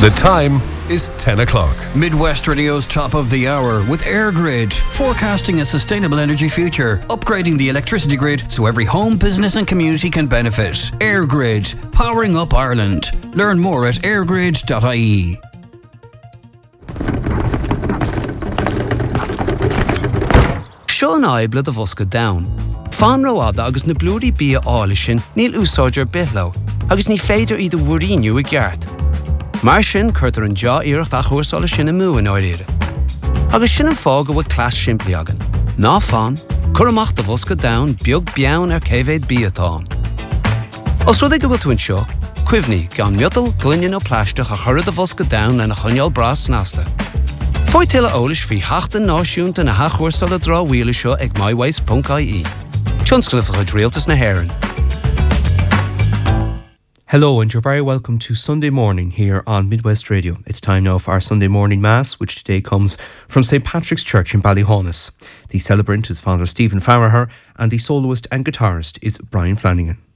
The time is 10 o'clock. Midwest Radio's top of the hour with AirGrid, forecasting a sustainable energy future, upgrading the electricity grid so every home, business and community can benefit. AirGrid, powering up Ireland. Learn more at airgrid.ie. Sean Ibla the Vuska down. Fan roada agus na blúri bia álishin níl úsáidir bithlo, agus ní féidir iad wuríniu I gceart. Mar sin chuirtar an já iirecht a chuirsála sin a múin áiríre. Agus sin an fág a bhfuil clas siimplí agan. Ná fan, chur amach the Vuska down beag bean cévéid bíatáin. Os rud ag go bhfuil túin seo, cuimhní gan miotal glinion ó pláisteach a chuir the Vuska down na chonneal bras nasta. Foi tilla ólis fi hachtan náisiúnta na hachhuirsala drá wheelie seo ag myways.ie. Tionscliffe a Realtas na Heron. Hello and you're very welcome to Sunday morning here on Midwest Radio. It's time now for our Sunday morning Mass, which today comes from St. Patrick's Church in Ballyhaunis. The celebrant is Father Stephen Farraher and the soloist and guitarist is Brian Flanagan.